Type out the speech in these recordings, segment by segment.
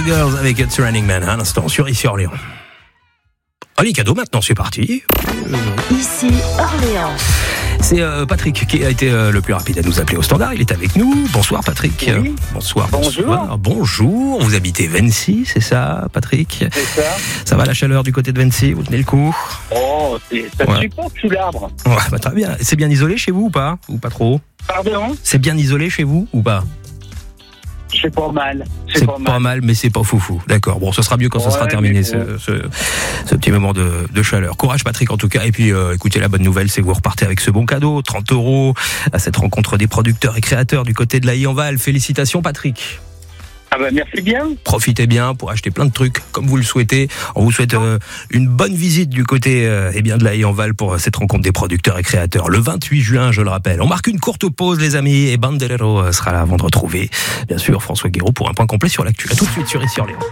Girls avec It's Raining Men, à l'instant, sur Ici Orléans. Allez, cadeau maintenant, c'est parti. Ici Orléans. C'est Patrick qui a été le plus rapide à nous appeler au standard. Il est avec nous. Bonsoir Patrick. Oui. Bonsoir. Bonjour. Bonsoir. Bonjour. Vous habitez Vency, c'est ça, Patrick? C'est ça. Ça va la chaleur du côté de Vency? Vous tenez le coup? Oh, ça Ouais. supporte sous l'arbre. Ouais, bah, très bien. C'est bien isolé chez vous ou pas? Ou pas trop? Pardon? C'est bien isolé chez vous ou pas? C'est pas mal. C'est pas mal, mais c'est pas foufou. D'accord. Bon, ce sera mieux quand ça sera terminé, mais bon. ce petit moment de chaleur. Courage, Patrick, en tout cas. Et puis, écoutez, la bonne nouvelle, c'est que vous repartez avec ce bon cadeau, 30 € à cette rencontre des producteurs et créateurs du côté de la Haye-en-Val. Félicitations, Patrick. Ah bah merci bien. Profitez bien pour acheter plein de trucs comme vous le souhaitez. On vous souhaite une bonne visite du côté de la Haye-en-Val pour cette rencontre des producteurs et créateurs. Le 28 juin, je le rappelle. On marque une courte pause, les amis, et Bandolero sera là avant de retrouver, bien sûr, François Guéraud pour un point complet sur l'actu. À tout de suite sur Ici Orléans.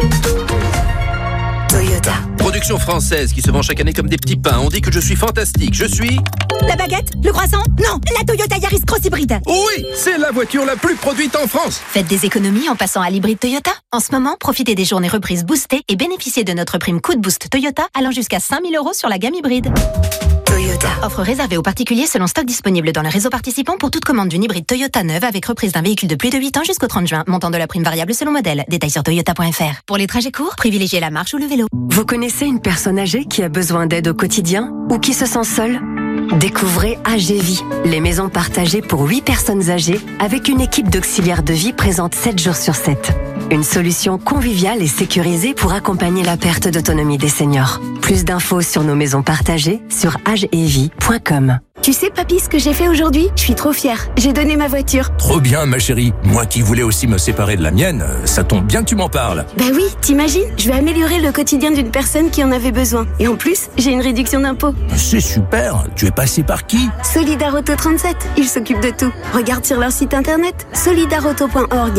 Toyota. Production française qui se vend chaque année comme des petits pains. On dit que je suis fantastique. Je suis... La baguette? Le croissant? Non, la Toyota Yaris Cross Hybride. Oui, c'est la voiture la plus produite en France. Faites des économies en passant à l'hybride Toyota. En ce moment, profitez des journées reprises boostées et bénéficiez de notre prime Coup de Boost Toyota allant jusqu'à 5 000 € sur la gamme hybride. Toyota. Offre réservée aux particuliers selon stock disponible dans le réseau participant pour toute commande d'une hybride Toyota neuve avec reprise d'un véhicule de plus de 8 ans jusqu'au 30 juin. Montant de la prime variable selon modèle. Détails sur toyota.fr. Pour les trajets courts, privilégiez la marche ou le vélo. Vous connaissez une personne âgée qui a besoin d'aide au quotidien ou qui se sent seule? Découvrez AGVie, les maisons partagées pour 8 personnes âgées avec une équipe d'auxiliaires de vie présente 7 jours sur 7. Une solution conviviale et sécurisée pour accompagner la perte d'autonomie des seniors. Plus d'infos sur nos maisons partagées sur agevie.com. Tu sais, papy, ce que j'ai fait aujourd'hui? Je suis trop fière. J'ai donné ma voiture. Trop bien, ma chérie. Moi qui voulais aussi me séparer de la mienne, ça tombe bien que tu m'en parles. Bah oui, t'imagines? Je vais améliorer le quotidien d'une personne qui en avait besoin. Et en plus, j'ai une réduction d'impôt. C'est super. Tu es passé par qui? Solidarauto 37, ils s'occupent de tout. Regarde sur leur site internet, solidarauto.org.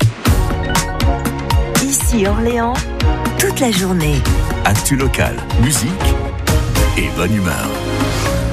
Ici Orléans, toute la journée. Actu local, musique et bonne humeur.